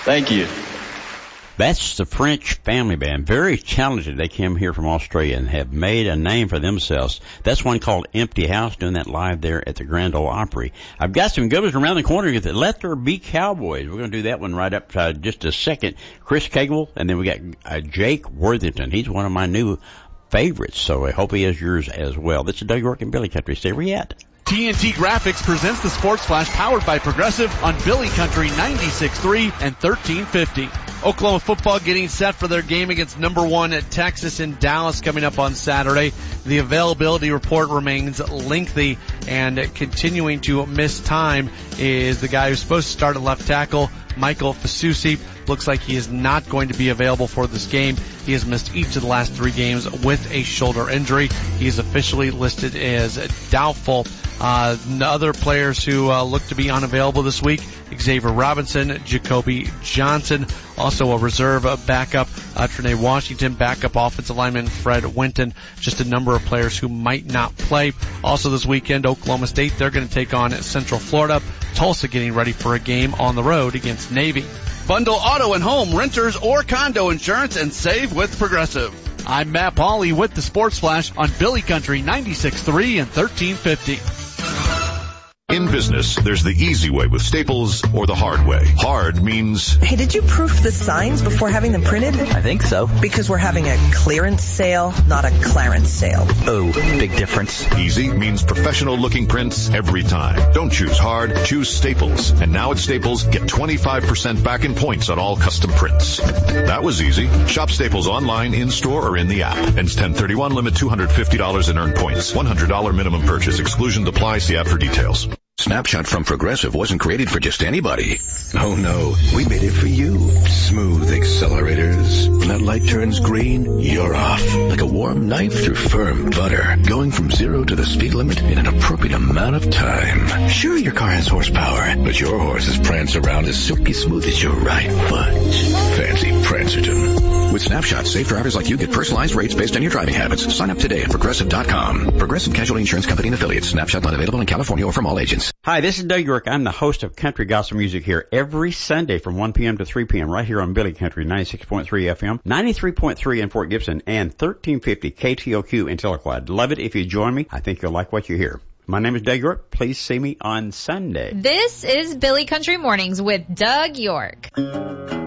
Thank you. That's the French Family Band. Very talented. They came here from Australia and have made a name for themselves. That's one called Empty House, doing that live there at the Grand Ole Opry. I've got some good ones around the corner. Get the Let There Be Cowboys. We're going to do that one right up just a second. Chris Cagle, and then we got Jake Worthington. He's one of my new favorites, so I hope he is yours as well. This is Doug York in Billy Country. Stay where you at. TNT Graphics presents the Sports Flash powered by Progressive on Billy Country 96.3 and 1350. Oklahoma football getting set for their game against number 1 at Texas in Dallas coming up on Saturday. The availability report remains lengthy, and continuing to miss time is the guy who's supposed to start at left tackle, Michael Fasusi. Looks like he is not going to be available for this game. He has missed each of the last 3 games with a shoulder injury. He is officially listed as doubtful. Other players who look to be unavailable this week: Xavier Robinson, Jacoby Johnson, also a reserve backup, Trinae Washington, backup offensive lineman Fred Winton. Just a number of players who might not play. Also this weekend, Oklahoma State, they're going to take on Central Florida. Tulsa getting ready for a game on the road against Navy. Bundle auto and home, renters, or condo insurance and save with Progressive. I'm Matt Pauley with the Sports Flash on Billy Country 96.3 and 1350. In business, there's the easy way with Staples or the hard way. Hard means... Hey, did you proof the signs before having them printed? I think so. Because we're having a clearance sale, not a clarence sale. Oh, big difference. Easy means professional-looking prints every time. Don't choose hard, choose Staples. And now at Staples, get 25% back in points on all custom prints. That was easy. Shop Staples online, in-store, or in the app. Ends 10/31, limit $250 in earned points. $100 minimum purchase. Exclusion apply. See app for details. Snapshot from Progressive wasn't created for just anybody. Oh no, we made it for you. Smooth accelerators. When that light turns green, you're off. Like a warm knife through firm butter. Going from 0 to the speed limit in an appropriate amount of time. Sure, your car has horsepower, but your horses prance around as silky smooth as your right foot. Fancy Prancerton. With Snapshot, safe drivers like you get personalized rates based on your driving habits. Sign up today at Progressive.com. Progressive Casualty Insurance Company and Affiliates. Snapshot not available in California or from all agents. Hi, this is Doug York. I'm the host of Country Gospel Music here every Sunday from 1 p.m. to 3 p.m. right here on Billy Country 96.3 FM, 93.3 in Fort Gibson, and 1350 KTOQ in Tahlequah. Love it if you join me. I think you'll like what you hear. My name is Doug York. Please see me on Sunday. This is Billy Country Mornings with Doug York.